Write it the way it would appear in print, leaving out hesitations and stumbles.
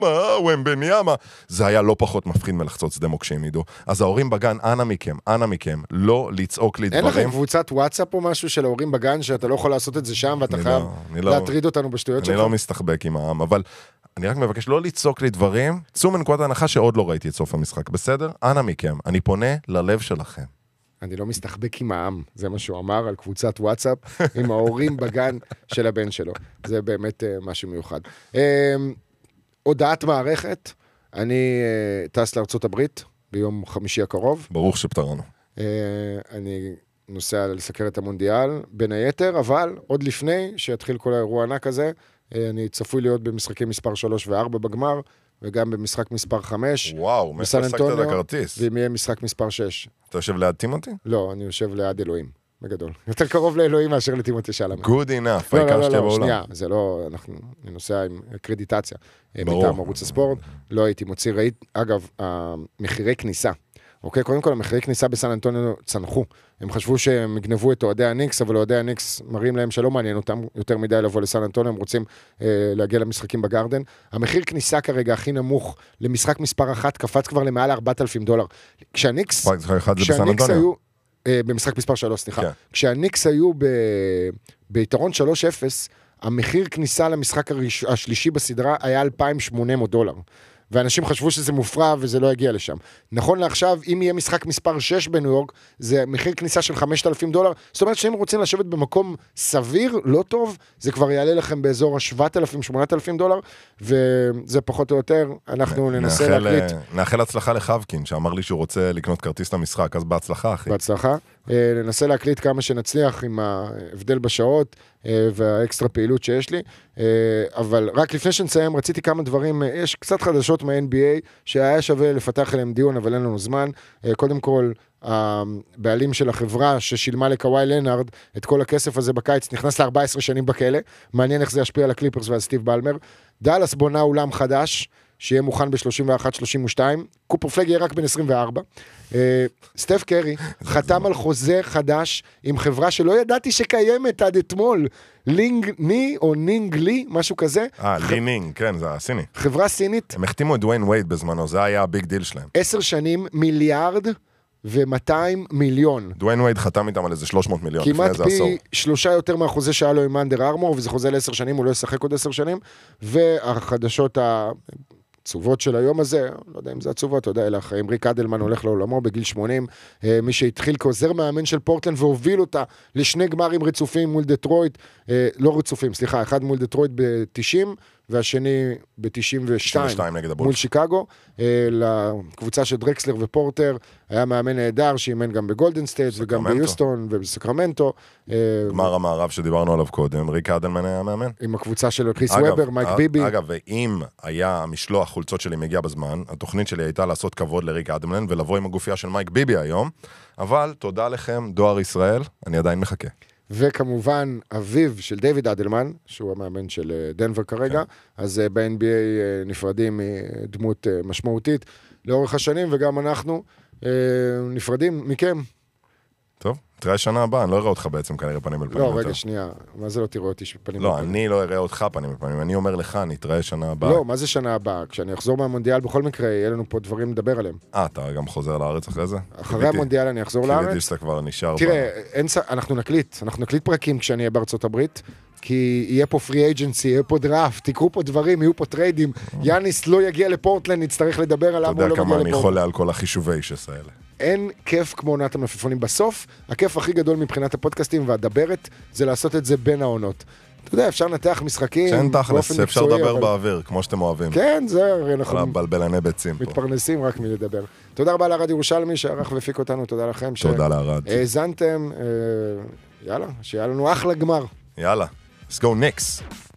ומבניאמה. זה היה לא פחות מפחיד מלחצות שדה מוקשים, עידו. אז ההורים בגן, אנא מכם, לא לצעוק לי דברים. אין לכם קבוצת וואטסאפ או משהו של ההורים בגן, שאתה לא יכול לעשות את זה שם, ואתה חייב להטריד אותנו בשטויות שלך? אני לא מסתחבק עם העם, אבל אני רק מבקש לא לצעוק לי דברים, צאו מנקודת ההנחה שעוד לא ראיתי את סוף המשחק, בסדר? אנא מכם, אני פונה ללב שלכם. אני לא מסתחבק עם העם, זה מה שהוא אמר על קבוצת וואטסאפ, עם ההורים בגן של הבן שלו. זה באמת משהו מיוחד. הודעת מערכת, אני טס לארצות הברית ביום חמישי הקרוב. ברוך שפטרנו. אני נוסע לסקר את המונדיאל, בין היתר, אבל עוד לפני שיתחיל כל האירוע הענק הזה, אני צפוי להיות במשחקים מספר 3 ו-4 בגמר, וגם במשחק מספר 5. וואו, מאיפה השגת את הכרטיס? ואם יהיה משחק מספר 6. אתה יושב ליד טימותי? לא, אני יושב ליד אלוהים, בגדול. יותר קרוב לאלוהים מאשר לטימותי שלמה. Good enough, העיקר שתהיה בעולם. שנייה, זה לא, אני נוסע עם קרדיטציה. מטעם ערוץ הספורט, לא הייתי מוציא, אגב, מחירי כניסה. אוקיי, קודם כל, המחירי כניסה בסן אנטוניו צנחו. הם חשבו שהם יגנבו את אוהדי הניקס, אבל אוהדי הניקס מראים להם שלא מעניין אותם יותר מדי לבוא לסן אנטוניו, הם רוצים להגיע למשחקים בגרדן. המחיר כניסה כרגע הכי נמוך למשחק מספר 1 קפץ כבר למעל $4,000. כשהניקס היו, במשחק מספר 3, סליחה. כשהניקס היו ביתרון 3-0, המחיר כניסה למשחק השלישי בסדרה היה $2,800. ואנשים חשבו שזה מופרע וזה לא יגיע לשם. נכון לעכשיו, אם יהיה משחק מספר 6 בניו יורק, זה מחיר כניסה של $5,000. זאת אומרת שאם רוצים לשבת במקום סביר, לא טוב, זה כבר יעלה לכם באזור $7,000-8,000, וזה פחות או יותר, אנחנו ננסה להקליט. נאחל הצלחה לחבקין, שאמר לי שהוא רוצה לקנות כרטיס למשחק, אז בהצלחה, אחי. בהצלחה. ננסה להקליט כמה שנצליח עם ההבדל בשעות והאקסטרה פעילות שיש לי, אבל רק לפני שנסיים רציתי כמה דברים, יש קצת חדשות מה-NBA שהיה שווה לפתח אליהם דיון, אבל אין לנו זמן. קודם כל, הבעלים של החברה ששילמה לקוואי לנארד את כל הכסף הזה בקיץ, נכנס ל-14 שנים בכלא, מעניין איך זה ישפיע על הקליפרס ועל סטיב בלמר. דאלאס בונה אולם חדש, שיהיה מוכן ב-31-32, קופר פלג יהיה רק בין 24, סטף קרי חתם על חוזה חדש עם חברה שלא ידעתי שקיימת עד אתמול, לינג ני או נינג לי, משהו כזה. לי נינג, כן, זה הסיני. חברה סינית. הם החתימו את דוויין וייד בזמנו, זה היה הביג דיל שלהם. 10 שנים, $1.2 מיליארד. דוויין וייד חתם איתם על איזה 300 מיליון. כמעט פי 3 יותר מהחוזה שהיה לו עם אנדר ארמור, וזה חוזה ל10 שנים, הוא לא ישחק עוד 10 שנים, והחדשות עצובות של היום הזה, לא יודע אם זה עצובות, אתה יודע, אלא ריק אדלמן הולך לעולמו בגיל 80, מי שהתחיל כעוזר מאמן של פורטלנד והוביל אותה לשני גמרים רצופים מול דטרויט, לא רצופים, סליחה, אחד מול דטרויט ב-90, והשני ב-92 מול שיקגו, לקבוצה של דרקסלר ופורטר, היה מאמן נהדר שאימן גם בגולדן סטייט וגם ביוסטון ובסקרמנטו. גמר המערב שדיברנו עליו קודם, ריק אדלמן היה מאמן. עם הקבוצה של קריס וובר, מייק ביבי. אגב, ואם היה המשלוח חולצות שלי מגיע בזמן, התוכנית שלי הייתה לעשות כבוד לריק אדלמן ולבוא עם הגופייה של מייק ביבי היום, אבל תודה לכם, דואר ישראל, אני עדיין מחכה. וכמובן, אביו של דיוויד אדלמן, שהוא המאמן של דנבר כרגע, אז ב-NBA נפרדים מדמות משמעותית לאורך השנים, וגם אנחנו נפרדים מכם. טוב, תראה שנה הבאה, אני לא אראה אותך בעצם כנראה פנים אל פנים. לא, רגע, שנייה, מה זה לא תראה אותי פנים אל פנים? לא, אני לא אראה אותך פנים אל פנים, אני אומר לך, נתראה שנה הבאה. לא, מה זה שנה הבאה? כשאני אחזור מהמונדיאל, בכל מקרה, יהיה לנו פה דברים לדבר עליהם. אתה גם חוזר לארץ אחרי זה? אחרי המונדיאל אני אחזור לארץ. קיוויתי שאתה כבר נשאר. תראה, אנחנו נקליט פרקים כשאני אהיה בארצות הברית, כי יהיה פה פרי אייג'נסי, יהיה פה דראפט, תקרו פה דברים, יהיו פה טריידים. יאניס לא יגיע לפורטלנד, נצטרך לדבר עליו. אתה יודע כמה אני חולה על כל החישובי שסה האלה. אין כיף כמו עונת המלפפונים. בסוף, הכיף הכי גדול מבחינת הפודקאסטים והדברת, זה לעשות את זה בין העונות. אתה יודע, אפשר לנתח משחקים. שאין תכלס, אפשר לדבר באוויר, כמו שאתם אוהבים. כן, זה, אנחנו בלבלני ביצים פה. מתפרנסים רק מלדבר. תודה רבה לארד ירושלמי, שערך והפיק אותנו, תודה לכם. תודה לארד. האזנתם, יאללה, שיהיה לנו אחלה גמר. יאללה, let's go Knicks.